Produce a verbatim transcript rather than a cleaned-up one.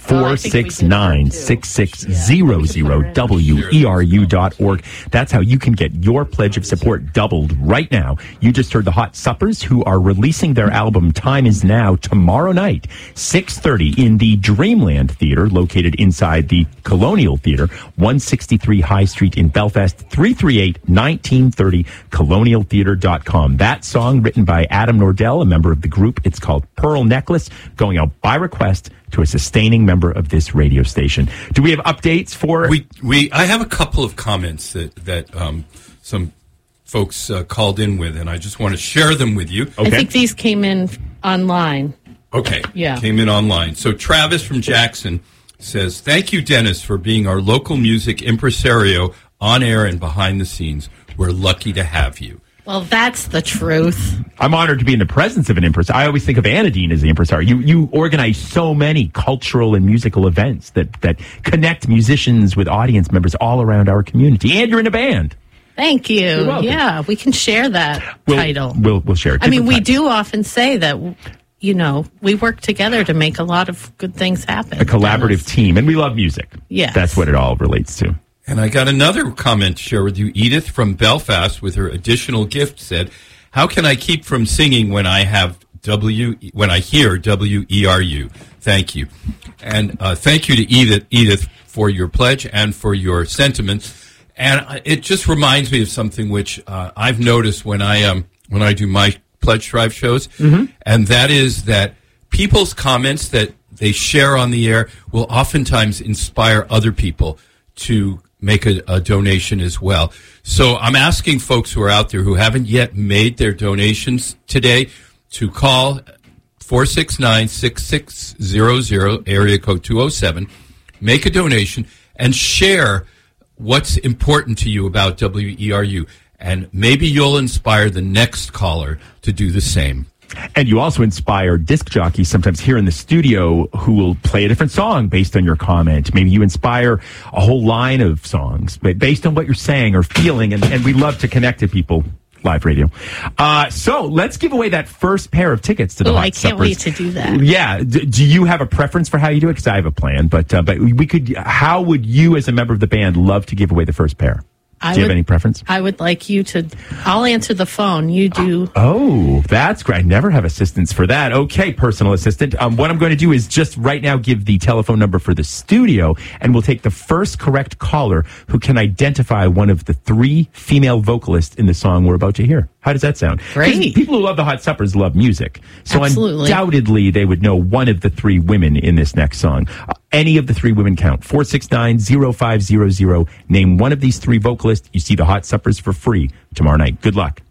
four six nine, six six zero zero, W E R U dot org. That's how you can get your pledge of support doubled right now. You just heard the Hot Suppers, who are releasing their album Time Is Now tomorrow night, six thirty in the Dreamland Theatre, located inside the Colonial Theatre, one sixty-three High Street in Belfast, three three eight, nineteen thirty, colonial theatre dot com. That song, written by Adam Nordell, a member of the group, it's called Pearl Necklace, going out by request to a sustaining member of this radio station. Do we have updates for... We, we I have a couple of comments that, that um, some folks uh, called in with, and I just want to share them with you. Okay. I think these came in online. Okay. Yeah. Came in online. So Travis from Jackson says, thank you, Dennis, for being our local music impresario on air and behind the scenes. We're lucky to have you. Well, that's the truth. I'm honored to be in the presence of an impresario. I always think of Anadine as the impresario. You you organize so many cultural and musical events that, that connect musicians with audience members all around our community. And you're in a band. Thank you. Yeah, we can share that we'll, title. We'll we'll share it. I mean, we times. do often say that, you know, we work together to make a lot of good things happen. A collaborative Dennis. team. And we love music. Yes. That's what it all relates to. And I got another comment to share with you. Edith from Belfast, with her additional gift, said, how can I keep from singing when I have W, when I hear W E R U? Thank you. And uh, thank you to Edith, Edith for your pledge and for your sentiments. And it just reminds me of something which uh, I've noticed when I um, when I do my pledge drive shows, mm-hmm. and that is that people's comments that they share on the air will oftentimes inspire other people to make a, a donation as well. So I'm asking folks who are out there who haven't yet made their donations today to call four six nine, six six zero zero, area code two oh seven, make a donation, and share what's important to you about W E R U. And maybe you'll inspire the next caller to do the same. And you also inspire disc jockeys sometimes here in the studio who will play a different song based on your comment. Maybe you inspire a whole line of songs based on what you're saying or feeling. And, and we love to connect to people. Live radio. Uh, so let's give away that first pair of tickets to the Ooh, Hot I can't Suppers. wait to do that. Yeah. D- do you have a preference for how you do it? Because I have a plan. But uh, but we could. How would you, as a member of the band, love to give away the first pair? I Do you would, have any preference? I would like you to... I'll answer the phone. You do... Oh, that's great. I never have assistants for that. Okay, personal assistant. Um, what I'm going to do is just right now give the telephone number for the studio, and we'll take the first correct caller who can identify one of the three female vocalists in the song we're about to hear. How does that sound? Great. People who love the Hot Suppers love music. So Absolutely. Undoubtedly they would know one of the three women in this next song. Uh, any of the three women count. four six nine, zero five zero zero. Name one of these three vocalists. You see the Hot Suppers for free tomorrow night. Good luck.